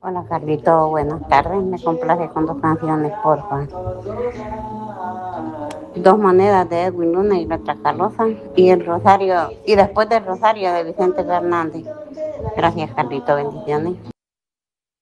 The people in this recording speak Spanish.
Hola Carlito, buenas tardes. Me complace con dos canciones, porfa. Dos monedas de Edwin Luna y la Tracalosa. Y el Rosario, y después del Rosario de Vicente Fernández. Gracias, Carlito. Bendiciones.